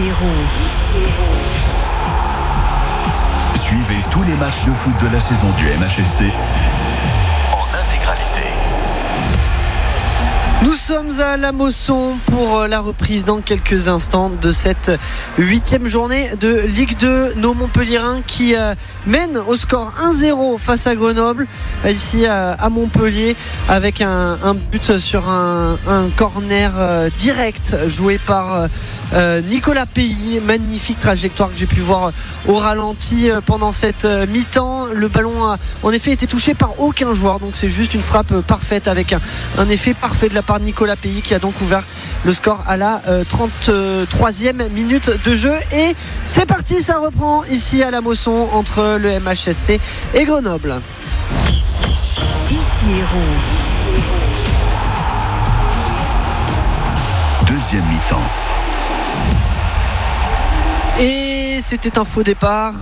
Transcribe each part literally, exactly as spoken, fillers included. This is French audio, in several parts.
Hérault. Suivez tous les matchs de foot de la saison du M H S C en intégralité. Nous sommes à La Mosson pour la reprise dans quelques instants de cette huitième journée de Ligue deux. Nos Montpelliérains qui euh, mènent au score un zéro face à Grenoble, ici à, à Montpellier, avec un, un but sur un, un corner euh, direct joué par euh, euh, Nicolas Pays. Magnifique trajectoire que j'ai pu voir au ralenti euh, pendant cette euh, mi-temps. Le ballon a en effet été touché par aucun joueur, donc c'est juste une frappe euh, parfaite avec un, un effet parfait de la part de Nicolas Pays qui a donc ouvert le score à la euh, trente-troisième minute de jeu. Et c'est parti, ça reprend ici à La Mosson entre le M H S C et Grenoble. Ici Hérault. Deuxième mi-temps. Et c'était un faux départ.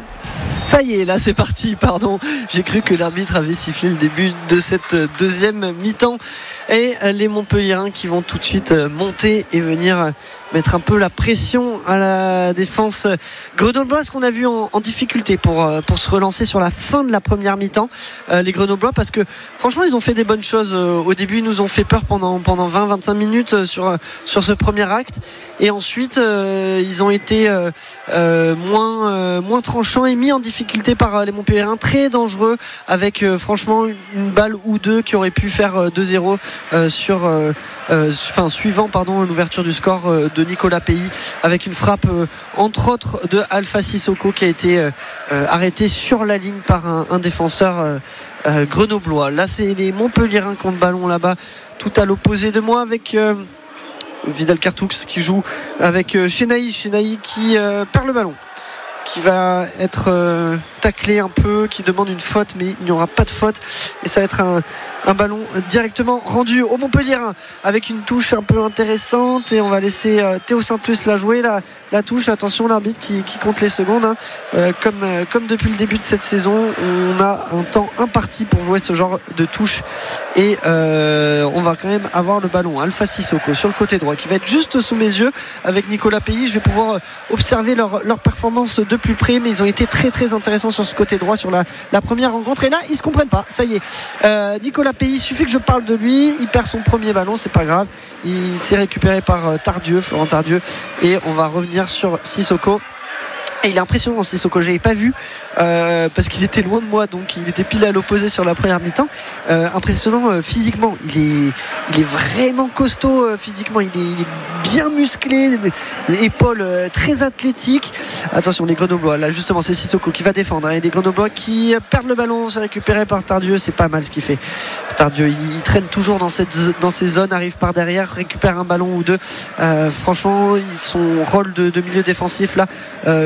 Ça y est, là c'est parti, pardon. J'ai cru que l'arbitre avait sifflé le début de cette deuxième mi-temps. Et les Montpelliérains qui vont tout de suite monter et venir mettre un peu la pression à la défense grenobloise qu'on a vu en, en difficulté pour, pour se relancer sur la fin de la première mi-temps, euh, les Grenoblois, parce que franchement ils ont fait des bonnes choses. Au début ils nous ont fait peur pendant, pendant vingt à vingt-cinq minutes sur, sur ce premier acte, et ensuite euh, ils ont été euh, euh, moins, euh, moins tranchants et mis en difficulté par les Montpelliérains, très dangereux, avec euh, franchement une balle ou deux qui aurait pu faire deux zéro euh, sur euh, Euh, enfin, suivant pardon, l'ouverture du score euh, de Nicolas Pays, avec une frappe euh, entre autres de Alpha Sissoko qui a été euh, euh, arrêté sur la ligne par un, un défenseur euh, euh, grenoblois. Là c'est les Montpelliérains contre ballon là-bas, tout à l'opposé de moi, avec euh, Vidal Cartoux qui joue avec euh, Chenaï Chenaï qui euh, perd le ballon, qui va être euh, taclé un peu, qui demande une faute, mais il n'y aura pas de faute, et ça va être un, un ballon directement rendu au Montpelliérain avec une touche un peu intéressante, et on va laisser euh, Théo Saint-Plus la jouer, la, la touche. Attention, l'arbitre qui, qui compte les secondes, hein. euh, comme, euh, comme depuis le début de cette saison, on a un temps imparti pour jouer ce genre de touche, et euh, on va quand même avoir le ballon. Alpha Sissoko sur le côté droit qui va être juste sous mes yeux avec Nicolas Pays. Je vais pouvoir observer leur, leur performance de plus près, mais ils ont été très très intéressants sur ce côté droit sur la, la première rencontre, et là ils se comprennent pas. Ça y est, euh, Nicolas Pays, il suffit que je parle de lui, il perd son premier ballon, c'est pas grave, il s'est récupéré par Tardieu, Florent Tardieu, et on va revenir sur Sissoko. Et il est impressionnant, Sissoko, je l'avais pas vu euh, parce qu'il était loin de moi, donc il était pile à l'opposé sur la première mi-temps. Euh, impressionnant euh, physiquement, il est, il est vraiment costaud euh, physiquement, il est, il est bien musclé, épaules euh, très athlétiques. Attention, les Grenoblois, là justement c'est Sissoko qui va défendre, hein, et les Grenoblois qui perdent le ballon, c'est récupéré par Tardieu. C'est pas mal ce qu'il fait, Tardieu, il, il traîne toujours dans, cette, dans ces zones, arrive par derrière, récupère un ballon ou deux. Euh, franchement, son rôle de, de milieu défensif là euh,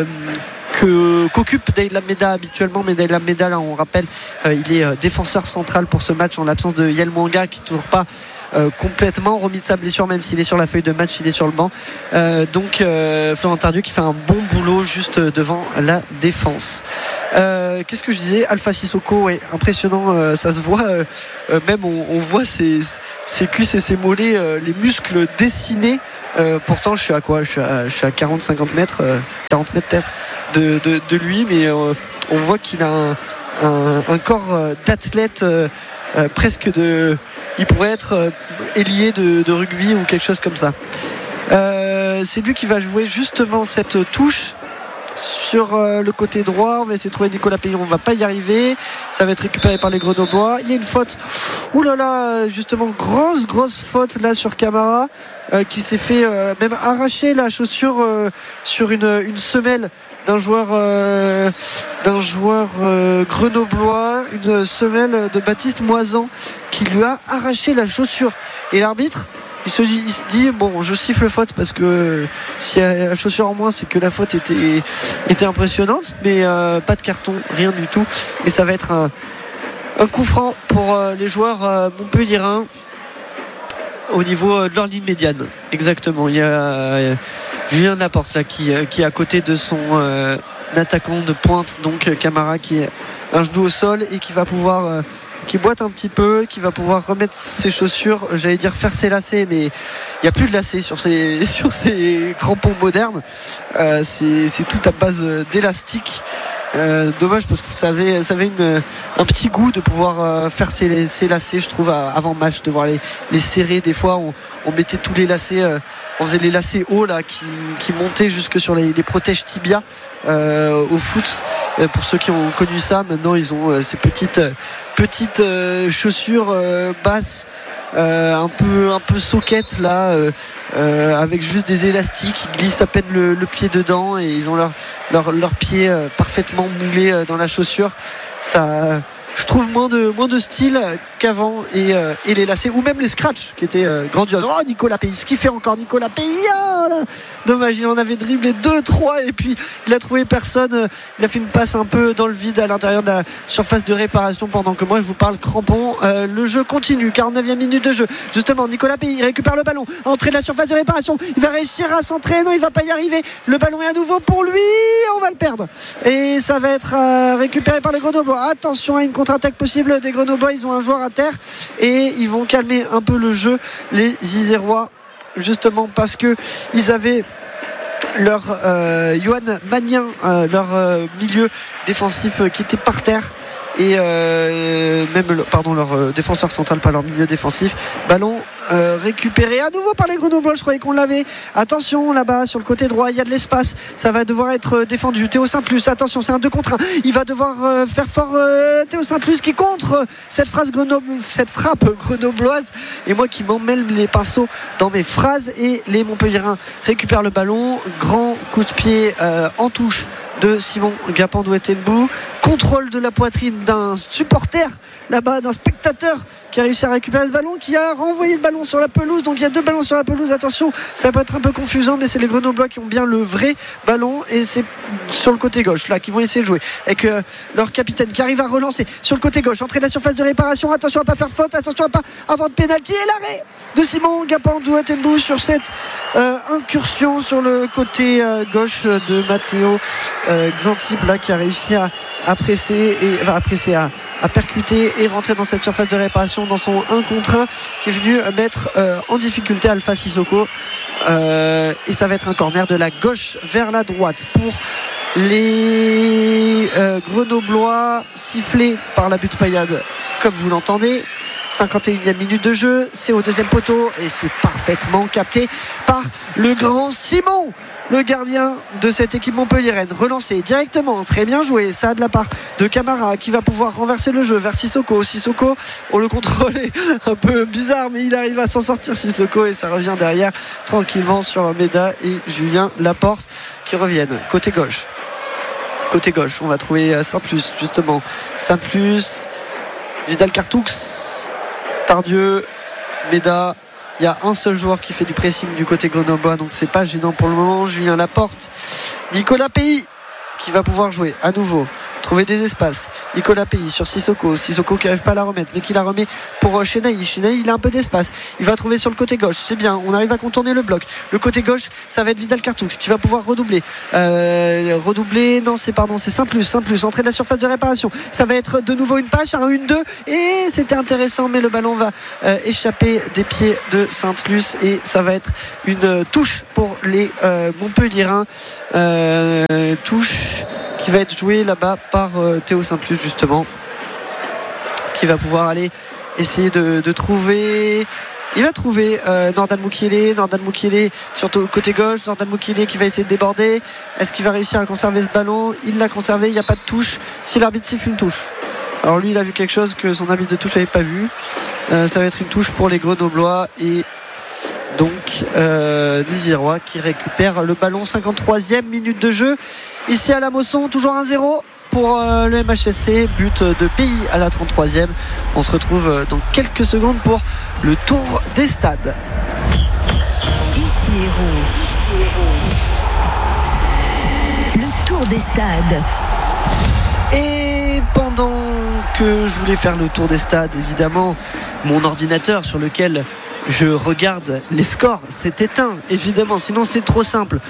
Que, qu'occupe Dayla Meda habituellement, mais Dayla Meda là on rappelle euh, il est euh, défenseur central pour ce match en l'absence de Yael Mwanga qui n'est toujours pas euh, complètement remis de sa blessure, même s'il est sur la feuille de match, il est sur le banc, euh, donc euh, Florent Tardieu qui fait un bon boulot juste devant la défense. Euh, qu'est-ce que je disais, Alpha Sissoko, ouais, impressionnant, euh, ça se voit, euh, euh, même on, on voit ses, ses cuisses et ses mollets, euh, les muscles dessinés. Euh, pourtant je suis à quoi je suis à, je suis à quarante à cinquante mètres, euh, quarante mètres peut-être de, de, de lui, mais euh, on voit qu'il a un, un, un corps d'athlète, euh, euh, presque de, il pourrait être euh, ailier de, de rugby ou quelque chose comme ça. Euh, c'est lui qui va jouer justement cette touche sur euh, le côté droit. On va essayer de trouver Nicolas Pays, on va pas y arriver, ça va être récupéré par les Grenoblois. Il y a une faute, ouh là là, justement grosse grosse faute là sur Camara, euh, qui s'est fait euh, même arracher la chaussure euh, sur une, une semelle d'un joueur euh, d'un joueur euh, grenoblois, une semelle de Baptiste Moisan qui lui a arraché la chaussure, et l'arbitre Il se, dit, il se dit bon, je siffle faute parce que euh, s'il y a la chaussure en moins, c'est que la faute était, était impressionnante, mais euh, pas de carton, rien du tout, et ça va être un, un coup franc pour euh, les joueurs euh, montpelliérains au niveau euh, de leur ligne médiane. Exactement, il y a euh, Julien Laporte là qui, euh, qui est à côté de son euh, attaquant de pointe, donc euh, Camara, qui est un genou au sol et qui va pouvoir euh, qui boite un petit peu, qui va pouvoir remettre ses chaussures, j'allais dire faire ses lacets, mais il n'y a plus de lacets sur ces, sur ces crampons modernes. Euh, c'est, c'est tout à base d'élastique. Euh, dommage parce que ça avait, ça avait une, un petit goût de pouvoir euh, faire ses, ses lacets, je trouve, avant match, de voir les, les serrer. Des fois on, on mettait tous les lacets, euh, on faisait les lacets hauts là, qui, qui montaient jusque sur les, les protèges tibia euh, au foot. Euh, pour ceux qui ont connu ça, maintenant ils ont euh, ces petites, euh, petites euh, chaussures euh, basses. Euh, un peu un peu soquette là euh, euh, avec juste des élastiques, ils glissent à peine le, le pied dedans et ils ont leur leur, leur pied euh, parfaitement moulé euh, dans la chaussure. Ça, je trouve moins de moins de style qu'avant et, euh, et les lacets ou même les scratchs qui étaient euh, grandioses. Oh, Nicolas Pays, ce qu'il fait encore Nicolas Pays, oh là, dommage, il en avait dribblé deux trois et puis il a trouvé personne. Il a fait une passe un peu dans le vide à l'intérieur de la surface de réparation pendant que moi je vous parle crampon. Euh, le jeu continue, quarante-neuvième minute de jeu. Justement, Nicolas Pays récupère le ballon, entrée de la surface de réparation, il va réussir à centrer, non il va pas y arriver, le ballon est à nouveau pour lui, on va le perdre et ça va être euh, récupéré par les Grenoblois. Attention à une contre-attaque possible des Grenoblois, ils ont un joueur à terre et ils vont calmer un peu le jeu, les Isérois, justement parce que ils avaient leur euh, Johan Magnin, euh, leur euh, milieu défensif euh, qui était par terre et euh, même le, pardon leur euh, défenseur central, pas leur milieu défensif. Ballon euh, récupéré à nouveau par les Grenoblois, je croyais qu'on l'avait. Attention là-bas sur le côté droit, il y a de l'espace, ça va devoir être défendu. Théo Sainte-Luce, attention, c'est un deux contre un, il va devoir euh, faire fort euh, Théo Sainte-Luce qui contre cette phrase Grenoble, cette frappe grenobloise et moi qui m'emmêle les pinceaux dans mes phrases. Et les Montpelliérains récupèrent le ballon, grand coup de pied euh, en touche de Simon Gapandouet-Tenbou, contrôle de la poitrine d'un supporter là-bas, d'un spectateur qui a réussi à récupérer ce ballon, qui a renvoyé le ballon sur la pelouse. Donc il y a deux ballons sur la pelouse, attention, ça peut être un peu confusant, mais c'est les Grenoblois qui ont bien le vrai ballon et c'est sur le côté gauche là qui vont essayer de jouer avec euh, leur capitaine qui arrive à relancer sur le côté gauche, entrée de la surface de réparation, attention à pas faire faute, attention à pas avoir de pénalty et l'arrêt de Simon Gapandouet-Tenbou sur cette euh, incursion sur le côté euh, gauche de Matteo euh, Xantip là qui a réussi à, à presser et enfin, à presser à à percuter et rentrer dans cette surface de réparation dans son un contre un qui est venu mettre euh, en difficulté Alpha Sissoko euh, et ça va être un corner de la gauche vers la droite pour les euh, Grenoblois, sifflé par la butte paillade comme vous l'entendez. cinquante et unième minute de jeu, c'est au deuxième poteau et c'est parfaitement capté par le grand Simon, le gardien de cette équipe montpelliéraine. Relancé directement, très bien joué, ça de la part de Camara qui va pouvoir renverser le jeu vers Sissoko. Sissoko, on le contrôle est un peu bizarre mais il arrive à s'en sortir Sissoko et ça revient derrière tranquillement sur Méda et Julien Laporte qui reviennent côté gauche. Côté gauche, on va trouver Sainte-Luce justement. Sainte-Luce, Vidal Cartoux, Tardieu, Méda. Il y a un seul joueur qui fait du pressing du côté grenoblois, donc c'est pas gênant pour le moment. Julien Laporte, Nicolas Pays qui va pouvoir jouer à nouveau, trouver des espaces. Nicolas Pays sur Sissoko, Sissoko qui n'arrive pas à la remettre mais qui la remet pour Chenaille. Chenaille, il a un peu d'espace, il va trouver sur le côté gauche, c'est bien, on arrive à contourner le bloc. Le côté gauche, ça va être Vidal Cartoux qui va pouvoir redoubler euh, redoubler, non c'est pardon c'est Sainte-Luce, Sainte-Luce, entrée de la surface de réparation, ça va être de nouveau une passe, un un deux et c'était intéressant mais le ballon va euh, échapper des pieds de Sainte-Luce et ça va être une touche pour les euh, Montpelliérains, euh, touche qui va être joué là-bas par euh, Théo Sainte-Luce justement, qui va pouvoir aller essayer de, de trouver il va trouver euh, Nordan Mukiele Nordan Mukiele surtout côté gauche, Nordan Mukiele qui va essayer de déborder. Est-ce qu'il va réussir à conserver ce ballon? Il l'a conservé, il n'y a pas de touche. Si l'arbitre siffle une touche, alors lui il a vu quelque chose que son arbitre de touche n'avait pas vu, euh, ça va être une touche pour les Grenoblois et donc euh, les Irois qui récupèrent le ballon. Cinquante-troisième minute de jeu ici à la Mosson, toujours un zéro pour euh, le M H S C, but de Pays à la trente-troisième. On se retrouve dans quelques secondes pour le tour des stades. Ici Hérault. Ici Hérault. Le tour des stades. Et pendant que je voulais faire le tour des stades, évidemment, mon ordinateur sur lequel je regarde les scores s'est éteint, évidemment, sinon c'est trop simple.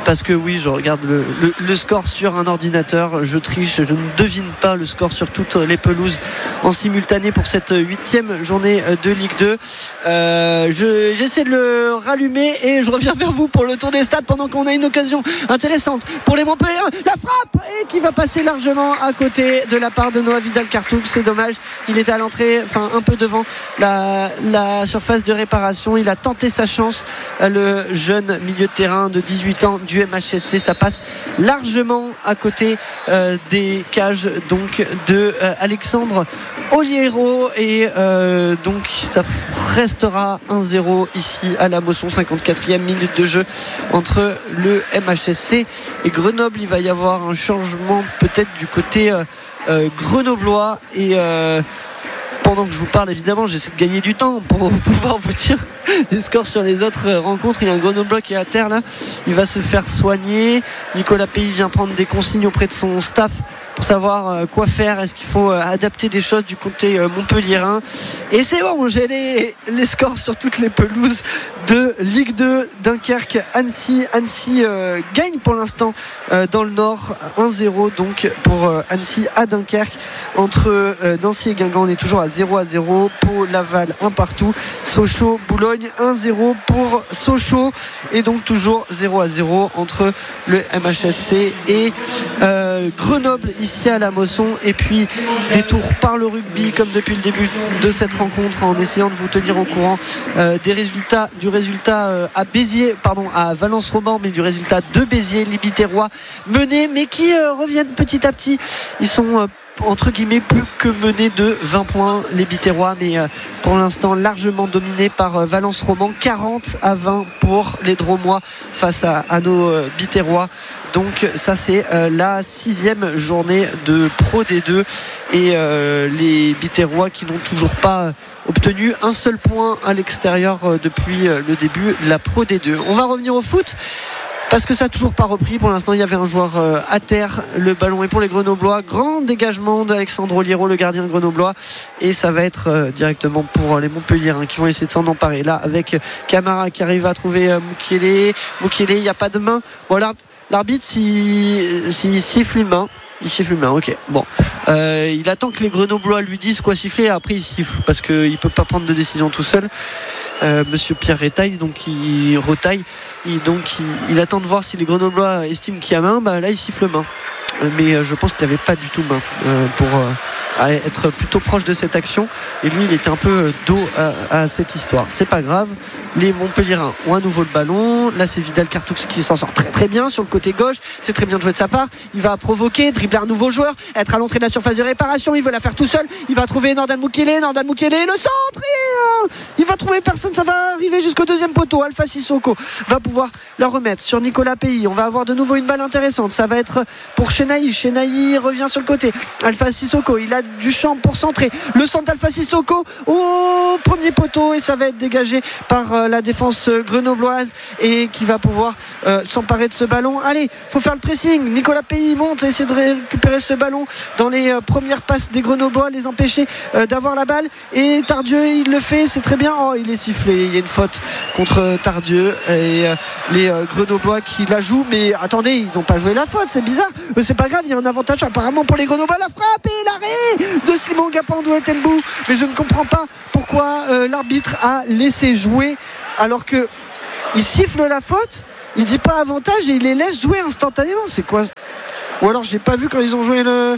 parce que oui, je regarde le, le, le score sur un ordinateur, je triche, je ne devine pas le score sur toutes les pelouses en simultané pour cette huitième journée de Ligue deux. Euh, je, j'essaie de le rallumer et je reviens vers vous pour le tour des stades pendant qu'on a une occasion intéressante pour les Montpellier. La frappe et qui va passer largement à côté de la part de Noah Vidal-Cartoux. C'est dommage, il était à l'entrée, enfin un peu devant la, la surface de réparation. Il a tenté sa chance, le jeune milieu de terrain de dix-huit ans du M H S C. Ça passe largement à côté euh, des cages donc de euh, Alexandre Oliero et euh, donc ça restera un zéro ici à la Mosson. Cinquante-quatrième minute de jeu entre le M H S C et Grenoble. Il va y avoir un changement peut-être du côté euh, euh, grenoblois et euh, pendant que je vous parle, évidemment, j'essaie de gagner du temps pour pouvoir vous dire les scores sur les autres rencontres. Il y a un Grenoblois qui est à terre là, il va se faire soigner. Nicolas Pays vient prendre des consignes auprès de son staff pour savoir quoi faire. Est-ce qu'il faut adapter des choses du côté montpelliérain? Et c'est bon, j'ai les, les scores sur toutes les pelouses de Ligue deux. Dunkerque, Annecy. Annecy euh, gagne pour l'instant euh, dans le Nord un zéro donc pour euh, Annecy à Dunkerque. Entre euh, Nancy et Guingamp, on est toujours à zéro à zéro. Pau, Laval, un partout. Sochaux, Boulogne, un zéro pour Sochaux. Et donc toujours zéro à zéro entre le M H S C et euh, Grenoble ici à la Mosson. Et puis des tours par le rugby comme depuis le début de cette rencontre en essayant de vous tenir au courant euh, des résultats, du résultat euh, à Béziers, pardon, à Valence-Roman, mais du résultat de Béziers, les Biterrois menés, mais qui euh, reviennent petit à petit. Ils sont euh, entre guillemets plus que menés de vingt points les Biterrois, mais euh, pour l'instant largement dominés par euh, Valence-Roman. Quarante à vingt pour les Dromois face à, à nos euh, Biterrois. Donc ça c'est euh, la sixième journée de Pro D deux et euh, les Biterrois qui n'ont toujours pas euh, obtenu un seul point à l'extérieur euh, depuis euh, le début de la Pro D deux. On va revenir au foot parce que ça n'a toujours pas repris. Pour l'instant, il y avait un joueur euh, à terre. Le ballon est pour les Grenoblois. Grand dégagement d'Alexandre Oliero, le gardien grenoblois. Et ça va être euh, directement pour euh, les Montpelliérains qui vont essayer de s'en emparer. Là, avec Camara qui arrive à trouver euh, Mukiele. Mukiele, il n'y a pas de main. Voilà. L'arbitre, s'il si, si siffle une main, il siffle une main, ok. Bon, euh, il attend que les Grenoblois lui disent quoi siffler. Après, il siffle parce qu'il ne peut pas prendre de décision tout seul. Euh, Monsieur Pierre Retaille, donc il retaille. Il, donc il, il attend de voir si les Grenoblois estiment qu'il y a main. Bah, là, il siffle main. Euh, mais euh, je pense qu'il n'y avait pas du tout main euh, pour euh, être plutôt proche de cette action. Et lui, il était un peu dos à, à cette histoire. C'est pas grave. Les Montpelliérains ont à nouveau le ballon. Là, c'est Vidal-Cartoux qui s'en sort très très bien sur le côté gauche. C'est très bien de jouer de sa part. Il va provoquer, dribbler un nouveau joueur, être à l'entrée de la surface de réparation. Il veut la faire tout seul. Il va trouver Nordan Mukiele. Nordan Mukiele, le centre. Et, euh, il va trouver personne. Ça va arriver jusqu'au deuxième poteau. Alpha Sissoko va pouvoir la remettre sur Nicolas Pays. On va avoir de nouveau une balle intéressante. Ça va être pour Chenailly. Chenailly revient sur le côté. Alpha Sissoko, il a du champ pour centrer. Le centre d'Alpha Sissoko au premier poteau et ça va être dégagé par euh, la défense grenobloise et qui va pouvoir euh, s'emparer de ce ballon. Allez, faut faire le pressing. Nicolas Pays monte, essayer de récupérer ce ballon dans les euh, premières passes des Grenoblois, les empêcher euh, d'avoir la balle. Et Tardieu, il le fait, c'est très bien. Oh, il est sifflé. Il y a une faute contre Tardieu et euh, les euh, Grenoblois qui la jouent. Mais attendez, ils n'ont pas joué la faute, c'est bizarre. Mais c'est pas grave, il y a un avantage apparemment pour les Grenoblois. La frappe et l'arrêt de Simon Gapandou et Tembou. Mais je ne comprends pas pourquoi euh, l'arbitre a laissé jouer alors que il siffle la faute, il dit pas avantage et il les laisse jouer instantanément. C'est quoi? Ou alors j'ai pas vu quand ils ont joué le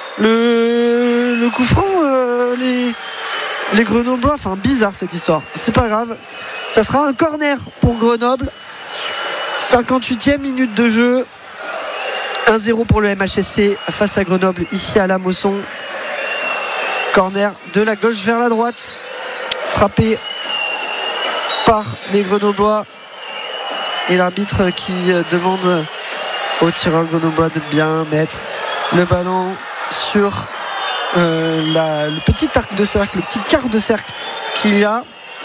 le, le coup franc euh, les les Grenoblois. Enfin bizarre cette histoire. C'est pas grave. Ça sera un corner pour Grenoble. cinquante-huitième minute de jeu. un zéro pour le M H S C face à Grenoble ici à la Mosson. Corner de la gauche vers la droite. Frappé par les Grenoblois et l'arbitre qui demande au tireur grenoblois de bien mettre le ballon sur euh, la, le petit arc de cercle, le petit quart de cercle qu'il y a.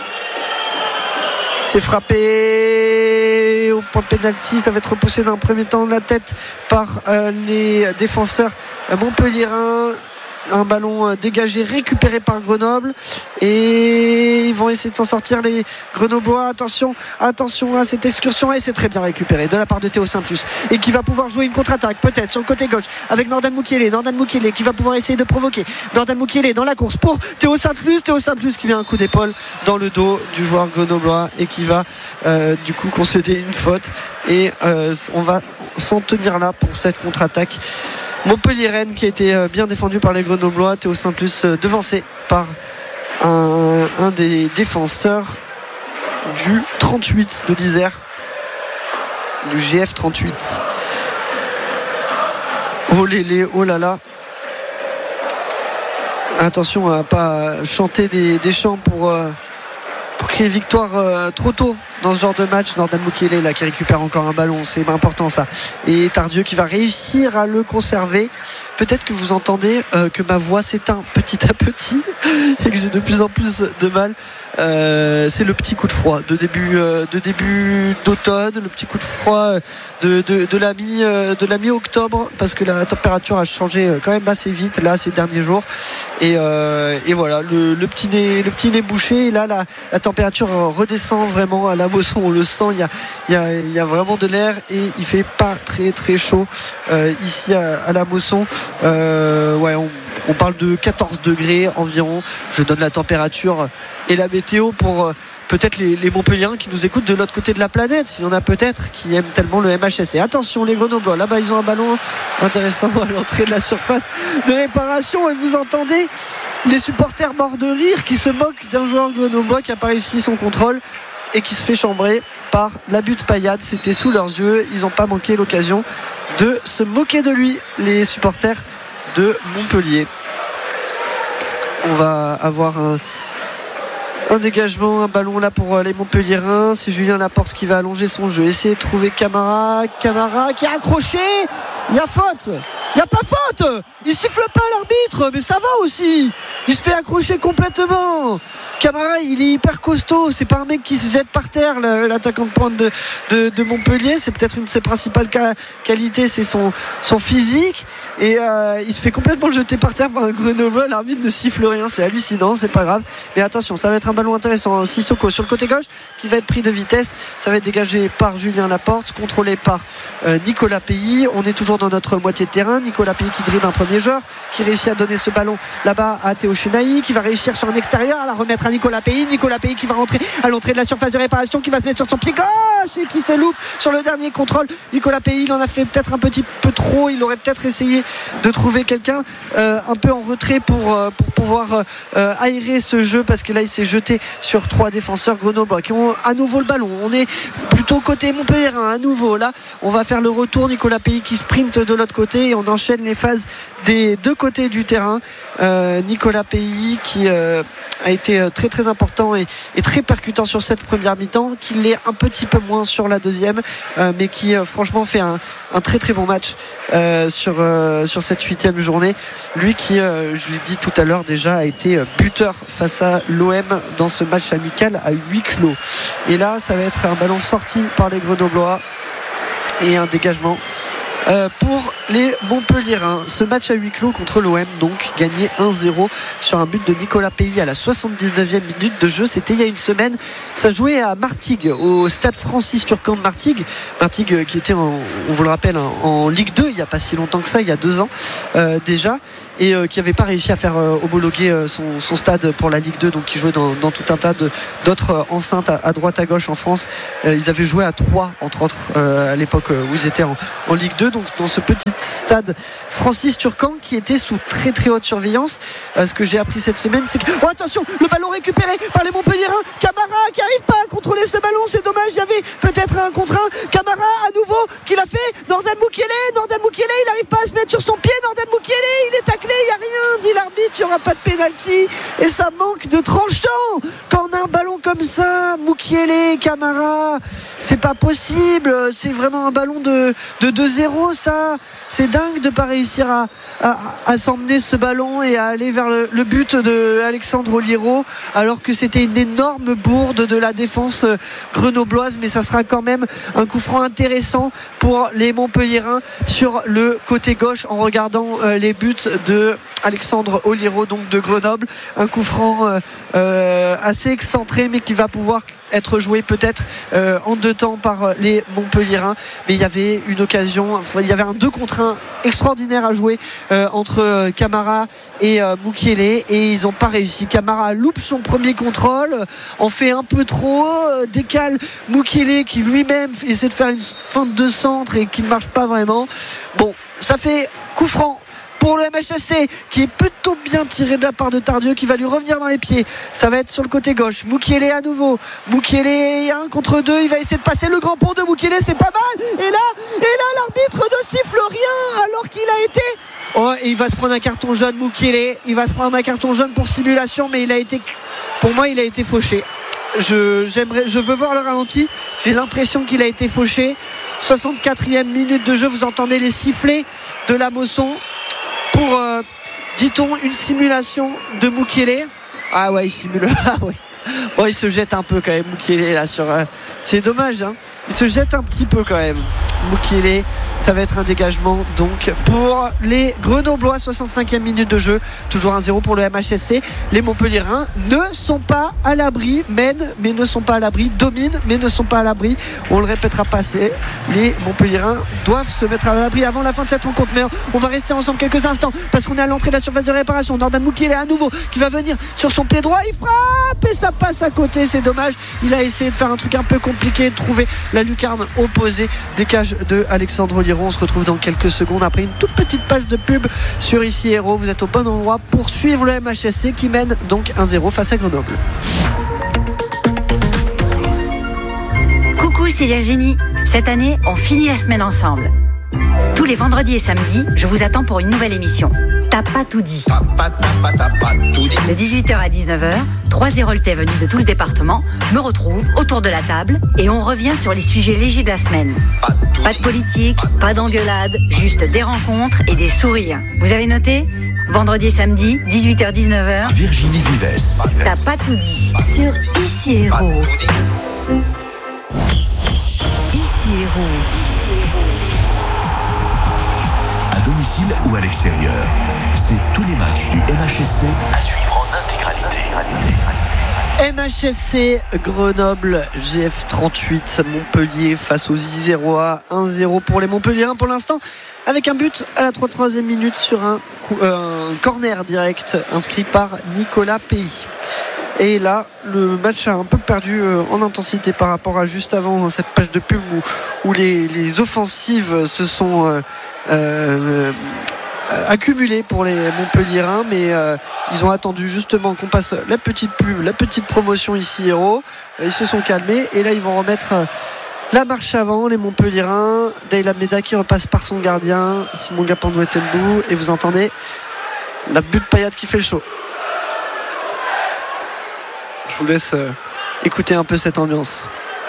C'est frappé au point de pénalty. Ça va être repoussé dans un premier temps de la tête par euh, les défenseurs montpelliérains. un ballon dégagé récupéré par Grenoble et ils vont essayer de s'en sortir les Grenoblois. Attention, attention à cette excursion et c'est très bien récupéré de la part de Théo Saint-Plus et qui va pouvoir jouer une contre-attaque peut-être sur le côté gauche avec Nordan Mukiele. Nordan Mukiele qui va pouvoir essayer de provoquer. Nordan Mukiele dans la course pour Théo Saint-Plus. Théo Saint-Plus qui met un coup d'épaule dans le dos du joueur grenoblois et qui va euh, du coup concéder une faute et euh, on va s'en tenir là pour cette contre-attaque Montpellier-Rennes qui a été bien défendu par les Grenoblois. Théo Saint-Plus devancé par un, un des défenseurs du trente-huit de l'Isère, du G F trente-huit. Oh lélé, oh là là. Attention à ne pas chanter des, des chants pour, euh, pour créer victoire euh, trop tôt dans ce genre de match. Nordan Mukiele là qui récupère encore un ballon, c'est important ça, et Tardieu qui va réussir à le conserver. Peut-être que vous entendez euh, que ma voix s'éteint petit à petit et que j'ai de plus en plus de mal. Euh, c'est le petit coup de froid de début, euh, de début d'automne, le petit coup de froid de, de, de, la mi, euh, de la mi-octobre, parce que la température a changé quand même assez vite là ces derniers jours et, euh, et voilà le, le, petit nez, le petit nez bouché et là la, la température redescend vraiment à la Mosson, on le sent, il y a, il y a, il y a vraiment de l'air et il fait pas très très chaud euh, ici à, à la Mosson. euh, ouais on On parle de quatorze degrés environ. Je donne la température et la météo pour euh, peut-être les, les Montpelliérains qui nous écoutent de l'autre côté de la planète. Il y en a peut-être qui aiment tellement le M H S C. Attention les Grenoblois, là-bas ils ont un ballon intéressant à l'entrée de la surface de réparation et vous entendez les supporters morts de rire qui se moquent d'un joueur grenoblois qui n'a pas réussi son contrôle et qui se fait chambrer par l'abus de Payade. C'était sous leurs yeux, ils n'ont pas manqué l'occasion de se moquer de lui, les supporters de Montpellier. On va avoir un, un dégagement, un ballon là pour les Montpelliérains. C'est Julien Laporte qui va allonger son jeu, essayer de trouver Camara. Camara qui a accroché. Il y a faute. Il n'y a pas faute. Il siffle pas l'arbitre, mais ça va aussi. Il se fait accrocher complètement. Camara, il est hyper costaud. C'est pas un mec qui se jette par terre, l'attaquant de pointe de, de, de Montpellier. C'est peut-être une de ses principales qualités, c'est son, son physique. Et euh, il se fait complètement jeter par terre par un Grenoblois. L'arbitre ne siffle rien, c'est hallucinant, c'est pas grave. Mais attention, ça va être un ballon intéressant. Sissoko sur le côté gauche qui va être pris de vitesse. Ça va être dégagé par Julien Laporte, contrôlé par euh, Nicolas Pays. On est toujours dans notre moitié de terrain. Nicolas Pays qui dribble un premier joueur, qui réussit à donner ce ballon là-bas à Théo Chenailly, qui va réussir sur un extérieur à la remettre à Nicolas Pays. Nicolas Pays qui va rentrer à l'entrée de la surface de réparation, qui va se mettre sur son pied gauche et qui se loupe sur le dernier contrôle. Nicolas Pays, il en a fait peut-être un petit peu trop. Il aurait peut-être essayé de trouver quelqu'un euh, un peu en retrait pour, euh, pour pouvoir euh, aérer ce jeu, parce que là il s'est jeté sur trois défenseurs grenoblois qui ont à nouveau le ballon. On est plutôt côté Montpelliérain à nouveau. Là on va faire le retour. Nicolas Pays qui sprinte de l'autre côté et on enchaîne les phases des deux côtés du terrain. euh, Nicolas Pays qui euh, a été très très important et, et très percutant sur cette première mi-temps, qui l'est un petit peu moins sur la deuxième, euh, mais qui euh, franchement fait un, un très très bon match euh, sur, euh, sur cette huitième journée. Lui qui, euh, je l'ai dit tout à l'heure déjà, a été buteur face à l'O M dans ce match amical à huis clos. Et là ça va être un ballon sorti par les Grenoblois et un dégagement Euh, pour les Montpelliérains. Ce match à huis clos contre l'O M, donc gagné un zéro sur un but de Nicolas Pays à la soixante-dix-neuvième minute de jeu. C'était il y a une semaine. Ça jouait à Martigues, au stade Francis Turcan de Martigues. Martigues qui était, en, on vous le rappelle, en, en Ligue deux il n'y a pas si longtemps que ça, il y a deux ans euh, déjà, et euh, qui n'avait pas réussi à faire euh, homologuer euh, son, son stade pour la Ligue deux, donc qui jouait dans, dans tout un tas de, d'autres euh, enceintes à, à droite à gauche en France. Euh, ils avaient joué à Troyes entre autres euh, à l'époque euh, où ils étaient en, en Ligue deux, donc dans ce petit stade Francis Turcan qui était sous très très haute surveillance. Euh, ce que j'ai appris cette semaine, c'est que oh, attention, le ballon récupéré par les Montpelliérains. Camara qui arrive pas à contrôler ce ballon, c'est dommage, il y avait peut-être un contre un. Camara à nouveau qui l'a fait. Nordan Mukiele, Nordan Mukiele, il n'arrive pas à se mettre sur son pied. Nordan Mukiele, il est taclé, il n'y a rien, dit l'arbitre, il n'y aura pas de pénalty et ça manque de tranchant quand on a un ballon comme ça. Mukiele, Camara, c'est pas possible, c'est vraiment un ballon de, de deux zéro, ça. C'est dingue de ne pas réussir à, à, à s'emmener ce ballon et à aller vers le, le but de Alexandre Oliro, alors que c'était une énorme bourde de la défense grenobloise. Mais ça sera quand même un coup franc intéressant pour les Montpelliérains sur le côté gauche en regardant euh, les buts de Alexandre Oliro, donc de Grenoble. Un coup franc euh, euh, assez excentré, mais qui va pouvoir être joué peut-être euh, en deux temps par les Montpelliérains. Mais il y avait une occasion, enfin, il y avait un deux contre un extraordinaire à jouer euh, entre euh, Camara et euh, Mukiele, et ils n'ont pas réussi. Camara loupe son premier contrôle, en fait un peu trop, euh, décale Mukiele qui lui-même essaie de faire une feinte de centre et qui ne marche pas vraiment. Bon, ça fait coup franc pour le M H S C, qui est plutôt bien tiré de la part de Tardieu, qui va lui revenir dans les pieds. Ça va être sur le côté gauche. Mukiele à nouveau. Mukiele un contre deux. Il va essayer de passer le grand pont de Mukiele. C'est pas mal. Et là, et là, l'arbitre ne siffle rien alors qu'il a été. Oh, et il va se prendre un carton jaune, Mukiele. Il va se prendre un carton jaune pour simulation, mais il a été, pour moi, il a été fauché. Je, j'aimerais, je veux voir le ralenti. J'ai l'impression qu'il a été fauché. soixante-quatrième minute de jeu. Vous entendez les sifflets de la Mosson pour, euh, dit-on, une simulation de Mukiele. Ah ouais, il simule. Ah ouais. Bon, il se jette un peu quand même, Mukiele, là sur. Euh... C'est dommage, hein. Il se jette un petit peu quand même. Mukiele, ça va être un dégagement donc pour les Grenoblois. soixante-cinquième minute de jeu, toujours un zéro pour le M H S C. Les Montpelliérains ne sont pas à l'abri, mènent mais ne sont pas à l'abri, dominent mais ne sont pas à l'abri. On le répétera pas assez, les Montpelliérains doivent se mettre à l'abri avant la fin de cette rencontre. Mais on va rester ensemble quelques instants parce qu'on est à l'entrée de la surface de réparation. Nordan Mukiele à nouveau qui va venir sur son pied droit, il frappe et ça passe à côté, c'est dommage. Il a essayé de faire un truc un peu compliqué, de trouver la lucarne opposée des cages de Alexandre Oliro. On se retrouve dans quelques secondes après une toute petite page de pub sur Ici Héros. Vous êtes au bon endroit pour suivre le M H S C qui mène donc un zéro face à Grenoble. Coucou, c'est Virginie. Cette année, on finit la semaine ensemble. Tous les vendredis et samedis, je vous attends pour une nouvelle émission. T'as pas tout dit. De dix-huit heures à dix-neuf heures, trois Héroltais venus de tout le département me retrouvent autour de la table et on revient sur les sujets légers de la semaine. Pas de politique, pas d'engueulade, juste des rencontres et des sourires. Vous avez noté ? Vendredi et samedi, dix-huit heures dix-neuf heures. Virginie Vives. T'as pas tout dit. Sur Ici Héros. Ici Héros. À domicile ou à l'extérieur, c'est tous les matchs du M H S C à suivre en intégralité. M H S C Grenoble G F trente-huit Montpellier face aux Isérois. un zéro pour les Montpelliérains pour l'instant, avec un but à la trente-troisième minute sur un, coup, euh, un corner direct inscrit par Nicolas Pays. Et là, le match a un peu perdu euh, en intensité par rapport à juste avant cette page de pub où, où les, les offensives se sont euh, euh, accumulées pour les Montpelliérains, mais euh, ils ont attendu justement qu'on passe la petite pub, la petite promotion Ici Héros. Ils se sont calmés et là ils vont remettre euh, la marche avant, les Montpelliérains. Dayla Meda qui repasse par son gardien, Simon Gapando est debout, et vous entendez la butte Payat qui fait le show. Je vous laisse euh, écouter un peu cette ambiance.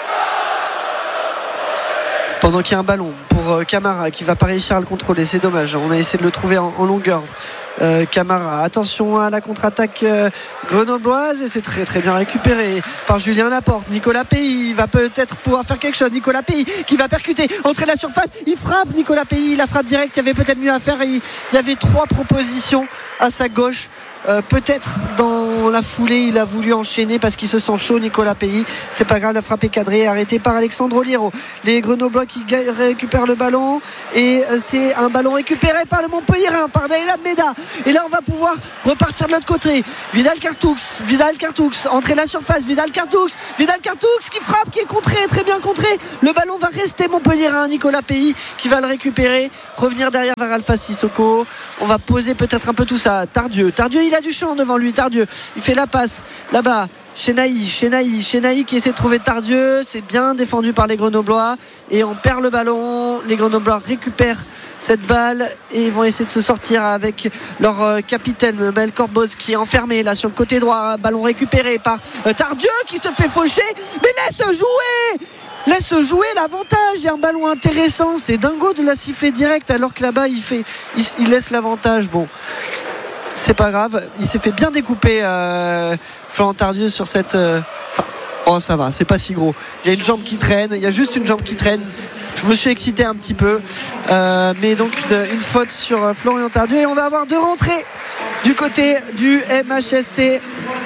Pendant qu'il y a un ballon pour euh, Camara qui va pas réussir à le contrôler, c'est dommage. On a essayé de le trouver en, en longueur. Euh, Camara, attention à la contre-attaque euh, grenobloise, et c'est très très bien récupéré par Julien Laporte. Nicolas Pays va peut-être pouvoir faire quelque chose. Nicolas Pays qui va percuter, entrer de la surface, il frappe. Nicolas Pays, la frappe directe, il y avait peut-être mieux à faire. Il y avait trois propositions à sa gauche. Euh, peut-être dans la foulée il a voulu enchaîner parce qu'il se sent chaud. Nicolas Pays, c'est pas grave, la frappe est cadrée, arrêtée par Alexandre Oliro. Les Grenoblois qui récupèrent le ballon, et c'est un ballon récupéré par le Montpelliérain, par Dayla Meda, et là on va pouvoir repartir de l'autre côté. Vidal Cartoux, Vidal Cartoux, entrée de la surface, Vidal Cartoux, Vidal Cartoux qui frappe, qui est contré, très bien contré. Le ballon va rester Montpelliérain. Nicolas Pays qui va le récupérer, revenir derrière vers Alpha Sissoko. On va poser peut-être un peu tout ça. Tardieu, Tardieu il a du champ devant lui. Tardieu, il fait la passe là-bas. Chenaï, Chenaï, Chenaï qui essaie de trouver Tardieu. C'est bien défendu par les Grenoblois et on perd le ballon. Les Grenoblois récupèrent cette balle et ils vont essayer de se sortir avec leur euh, capitaine Mel Corboz qui est enfermé là sur le côté droit. Ballon récupéré par euh, Tardieu qui se fait faucher, mais laisse jouer. laisse jouer l'avantage. Il y a un ballon intéressant, c'est dingo de la siffler direct alors que là-bas il, fait, il, il laisse l'avantage. Bon, c'est pas grave, il s'est fait bien découper euh, Florent Tardieu sur cette euh, enfin, oh ça va, c'est pas si gros. Il y a une jambe qui traîne, il y a juste une jambe qui traîne. Je me suis excité un petit peu euh, mais donc une, une faute sur euh, Florian Tardieu et on va avoir deux rentrées du côté du M H S C.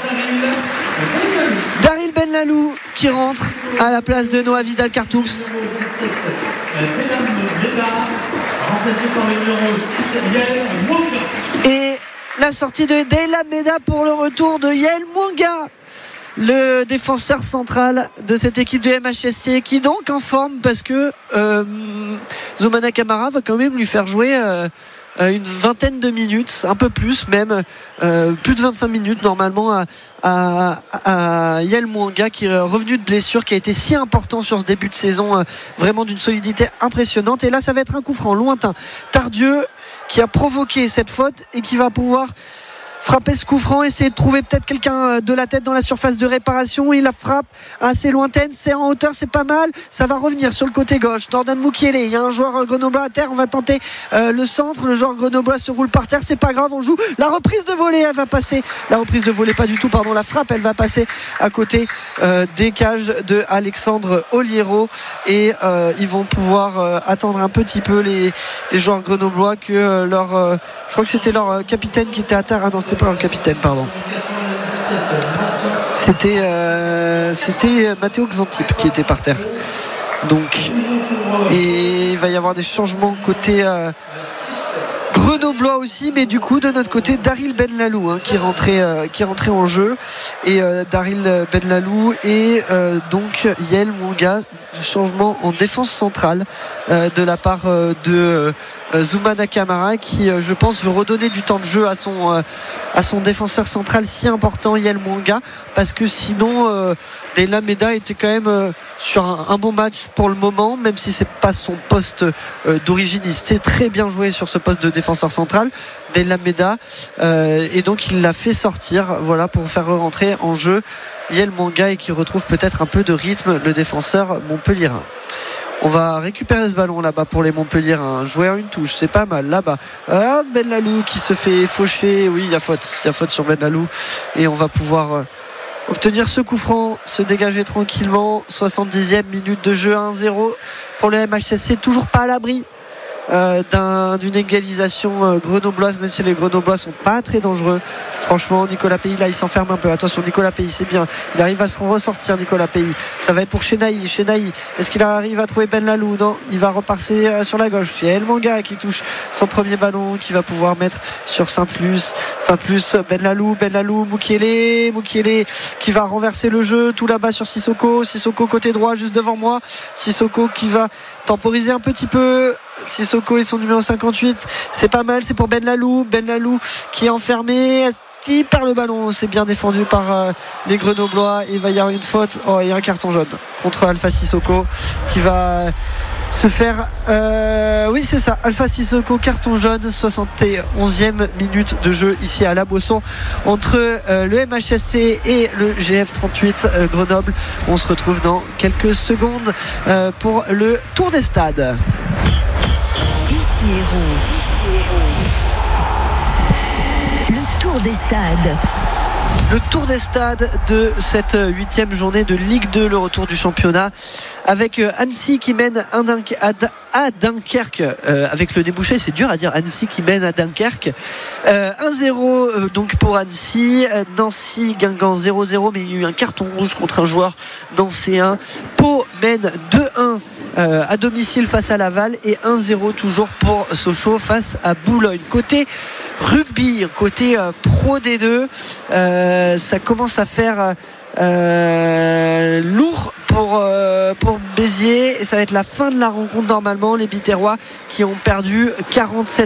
Daryl Benlalou qui rentre à la place de Noah Vidal-Cartoux. Et la sortie de Deyla Meda pour le retour de Yael Mwanga, le défenseur central de cette équipe du M H S C, qui est donc en forme parce que euh, Zoumana Camara va quand même lui faire jouer euh, une vingtaine de minutes, un peu plus même, euh, plus de vingt-cinq minutes normalement à, à, à Yael Mwanga, qui est revenu de blessure, qui a été si important sur ce début de saison, euh, vraiment d'une solidité impressionnante. Et là ça va être un coup franc lointain. Tardieu qui a provoqué cette faute et qui va pouvoir frapper ce coup franc, essayer de trouver peut-être quelqu'un de la tête dans la surface de réparation. Il la frappe assez lointaine, c'est en hauteur, c'est pas mal, ça va revenir sur le côté gauche. Jordan Mukiele, il y a un joueur grenoblois à terre, on va tenter euh, le centre, le joueur grenoblois se roule par terre, c'est pas grave, on joue la reprise de volée, elle va passer, la reprise de volée pas du tout, pardon, la frappe elle va passer à côté euh, des cages de Alexandre Oliero et euh, ils vont pouvoir euh, attendre un petit peu les, les joueurs grenoblois que euh, leur euh, je crois que c'était leur euh, capitaine qui était à terre. Ah non, c'était pas leur capitaine, pardon. C'était euh, c'était Matteo Xantip qui était par terre. Donc, et il va y avoir des changements côté euh, grenoblois aussi, mais du coup de notre côté Daryl Benlalou hein, qui est rentré euh, qui est rentré en jeu et euh, Daryl Benlalou et euh, donc Yael Mwanga, changement en défense centrale euh, de la part euh, de euh, Zoumana Camara qui euh, je pense veut redonner du temps de jeu à son euh, à son défenseur central si important Yael Mwanga, parce que sinon euh, Deyla Meda était quand même euh, sur un, un bon match pour le moment, même si c'est pas son poste euh, d'origine. Il s'est très bien joué sur ce poste de défenseur central Deyla Meda euh, et donc il l'a fait sortir voilà pour faire rentrer en jeu Yael Mwanga et qui retrouve peut-être un peu de rythme le défenseur montpelliérain. On va récupérer ce ballon là-bas pour les Montpelliérains. Jouer en une touche, c'est pas mal là-bas. Ah, Benlalou qui se fait faucher. Oui, il y a faute. Il y a faute sur Benlalou. Et on va pouvoir euh, obtenir ce coup franc, se dégager tranquillement. soixante-dixième minute de jeu, un zéro pour le M H S C. Toujours pas à l'abri euh, d'un, d'une égalisation euh, grenobloise, même si les grenoblois sont pas très dangereux. Franchement, Nicolas Pays là il s'enferme un peu. Attention, Nicolas Pays, c'est bien, il arrive à se ressortir. Nicolas Pays, ça va être pour Chenaï. Chenaï, est-ce qu'il arrive à trouver Benlalou? Non, il va repasser euh, sur la gauche. Il y a El Manga qui touche son premier ballon, qui va pouvoir mettre sur Sainte-Luce. Sainte-Luce, Benlalou, Benlalou, Mukiele, Mukiele qui va renverser le jeu tout là-bas sur Sissoko. Sissoko côté droit juste devant moi. Sissoko qui va temporiser un petit peu. Sissoko et son numéro cinquante-huit, c'est pas mal, c'est pour Benlalou. Benlalou qui est enfermé, qui perd le ballon, c'est bien défendu par euh, les Grenoblois. Il va y avoir une faute, oh, il y a un carton jaune contre Alpha Sissoko qui va se faire euh, oui c'est ça, Alpha Sissoko, carton jaune. Soixante et onzième minute de jeu ici à La Bausson entre euh, le M H S C et le G F trente-huit euh, Grenoble. On se retrouve dans quelques secondes euh, pour le tour des stades. Ici Hérault. Ici Hérault. Le tour des stades. Le tour des stades de cette huitième journée de Ligue deux, le retour du championnat avec Annecy qui mène à Dunkerque euh, avec le débouché, c'est dur à dire, Annecy qui mène à Dunkerque euh, un zéro euh, donc pour Annecy. Nancy Guingamp zéro zéro, mais il y a eu un carton rouge contre un joueur nancéen. Pau mène deux un Euh, à domicile face à Laval et un zéro toujours pour Sochaux face à Boulogne. Côté rugby, côté euh, Pro D deux, euh, ça commence à faire euh, lourd pour, euh, pour Béziers et ça va être la fin de la rencontre normalement. Les Biterrois qui ont perdu quarante-sept